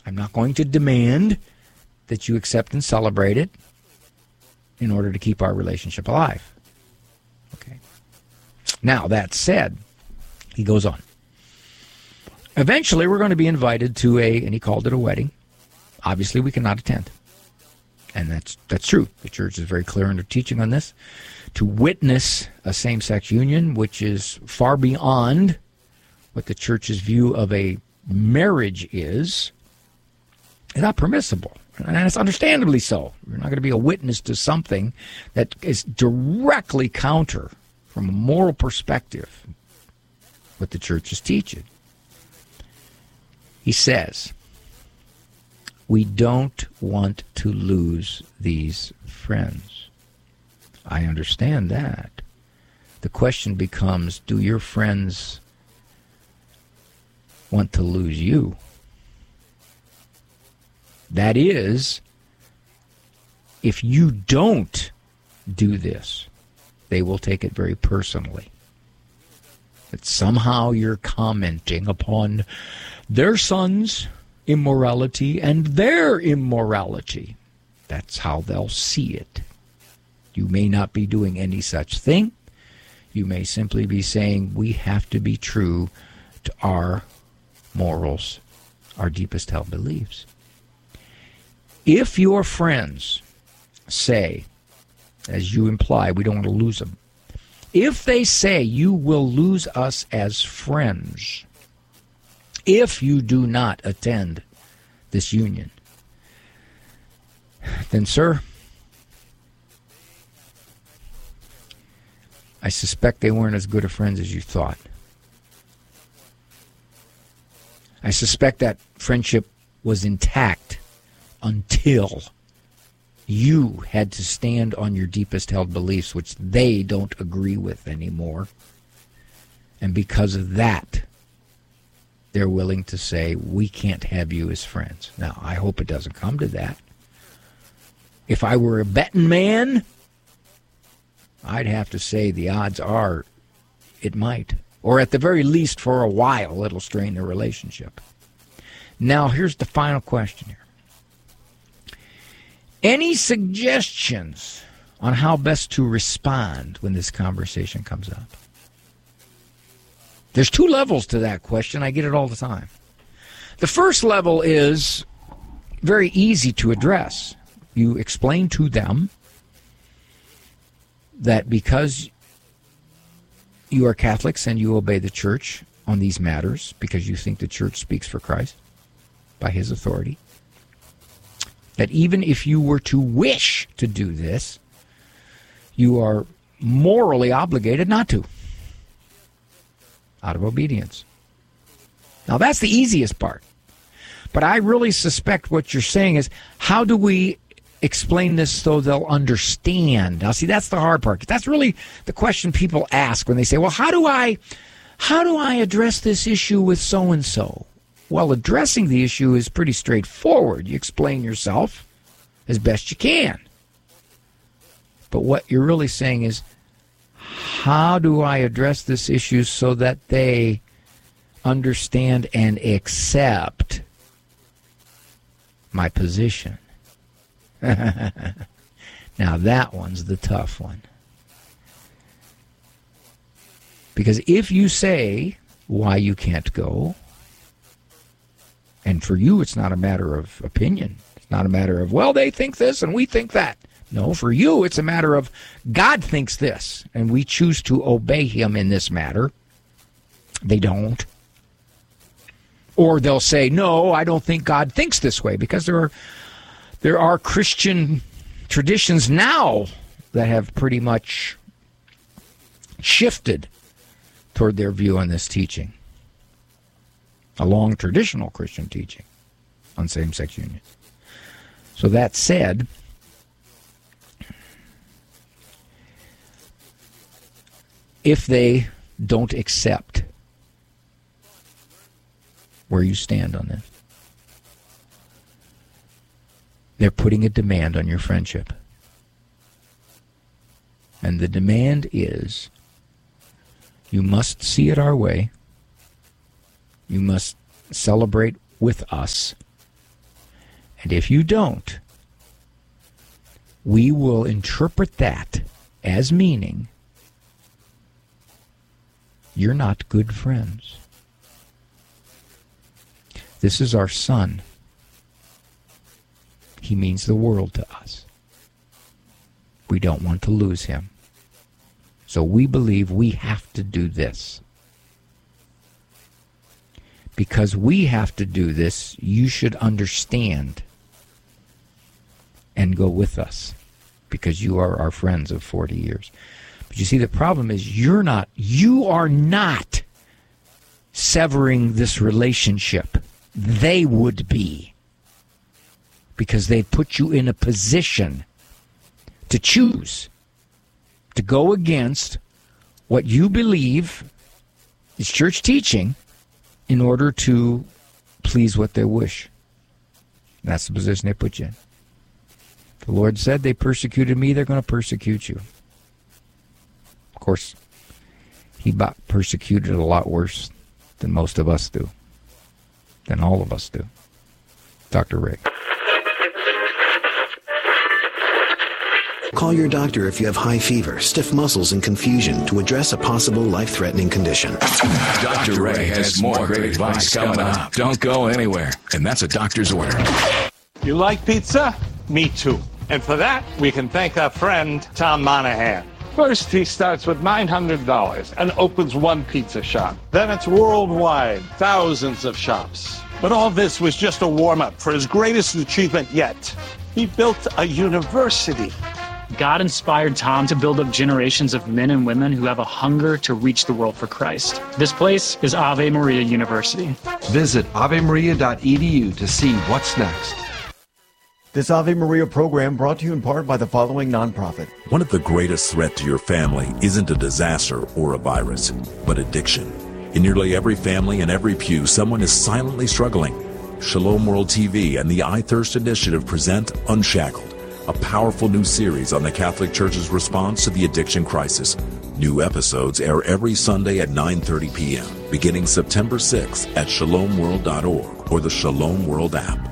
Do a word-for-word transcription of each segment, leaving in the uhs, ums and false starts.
I'm not going to demand that you accept and celebrate it in order to keep our relationship alive. Okay. Now, that said, he goes on. Eventually, we're going to be invited to a, and he called it a wedding. Obviously, we cannot attend. And that's that's true. The church is very clear in their teaching on this. To witness a same-sex union, which is far beyond what the church's view of a marriage is, is not permissible. And it's understandably so. You're not going to be a witness to something that is directly counter, from a moral perspective, what the church is teaching. He says, we don't want to lose these friends. I understand that. The question becomes, do your friends want to lose you? That is, if you don't do this, they will take it very personally. That somehow you're commenting upon their son's immorality and their immorality. That's how they'll see it. You may not be doing any such thing. You may simply be saying, we have to be true to our morals, our deepest held beliefs. If your friends say, as you imply, we don't want to lose them, if they say you will lose us as friends if you do not attend this union, then, sir, I suspect they weren't as good of friends as you thought. I suspect that friendship was intact until you had to stand on your deepest held beliefs, which they don't agree with anymore. And because of that, they're willing to say, we can't have you as friends. Now, I hope it doesn't come to that. If I were a betting man, I'd have to say the odds are it might. Or at the very least, for a while, it'll strain the relationship. Now, here's the final question here. Any suggestions on how best to respond when this conversation comes up? There's two levels to that question. I get it all the time. The first level is very easy to address. You explain to them that because you are Catholics and you obey the church on these matters, because you think the church speaks for Christ by his authority, that even if you were to wish to do this, you are morally obligated not to, out of obedience. Now, that's the easiest part. But I really suspect what you're saying is, how do we explain this so they'll understand? Now, see, that's the hard part. That's really the question people ask when they say, well, how do I, how do I address this issue with so-and-so? Well, addressing the issue is pretty straightforward. You explain yourself as best you can. But what you're really saying is, how do I address this issue so that they understand and accept my position? Now, that one's the tough one. Because if you say why you can't go, and for you it's not a matter of opinion, it's not a matter of, well, they think this and we think that. No, for you it's a matter of, God thinks this, and we choose to obey him in this matter. They don't. Or they'll say, no, I don't think God thinks this way, because there are there are Christian traditions now that have pretty much shifted toward their view on this teaching. A long traditional Christian teaching on same-sex unions. So that said, if they don't accept where you stand on this, they're putting a demand on your friendship. And the demand is, you must see it our way. You must celebrate with us And if you don't, we will interpret that as meaning you're not good friends. This is our son. He means the world to us. We don't want to lose him. So we believe we have to do this. Because we have to do this, you should understand and go with us, because you are our friends of forty years. But you see, the problem is you're not, you are not severing this relationship. They would be, because they put you in a position to choose, to go against what you believe is church teaching in order to please what they wish. And that's the position they put you in. The Lord said, they persecuted me, they're going to persecute you. Of course, he got persecuted a lot worse than most of us do, than all of us do. Doctor Ray. Call your doctor if you have high fever, stiff muscles, and confusion to address a possible life-threatening condition. Doctor Ray has more great advice coming up. Don't go anywhere. And that's a doctor's order. You like pizza? Me too. And for that, we can thank our friend, Tom Monahan. First, he starts with nine hundred dollars and opens one pizza shop. Then it's worldwide, thousands of shops. But all this was just a warm-up for his greatest achievement yet. He built a university. God inspired Tom to build up generations of men and women who have a hunger to reach the world for Christ. This place is Ave Maria University. Visit ave maria dot e d u to see what's next. This Ave Maria program brought to you in part by the following nonprofit. One of the greatest threats to your family isn't a disaster or a virus, but addiction. In nearly every family and every pew, someone is silently struggling. Shalom World T V and the I Thirst Initiative present Unshackled, a powerful new series on the Catholic Church's response to the addiction crisis. New episodes air every Sunday at nine thirty p.m., beginning September sixth at shalom world dot org or the Shalom World app.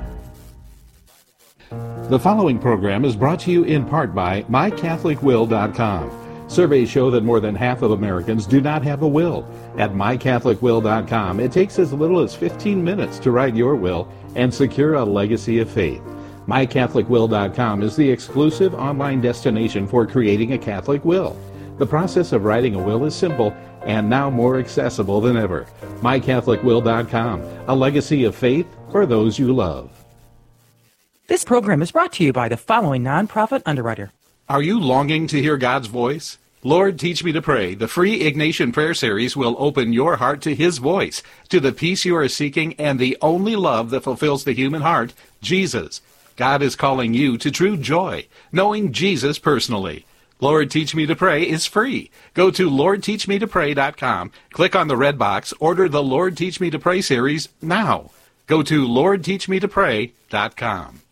The following program is brought to you in part by my catholic will dot com. Surveys show that more than half of Americans do not have a will. At my catholic will dot com, it takes as little as fifteen minutes to write your will and secure a legacy of faith. my catholic will dot com is the exclusive online destination for creating a Catholic will. The process of writing a will is simple and now more accessible than ever. my catholic will dot com, a legacy of faith for those you love. This program is brought to you by the following nonprofit underwriter. Are you longing to hear God's voice? Lord, Teach Me to Pray, the free Ignatian Prayer Series will open your heart to His voice, to the peace you are seeking, and the only love that fulfills the human heart, Jesus. God is calling you to true joy, knowing Jesus personally. Lord, Teach Me to Pray is free. Go to lord teach me to pray dot com, click on the red box, order the Lord Teach Me to Pray series now. Go to lord teach me to pray dot com.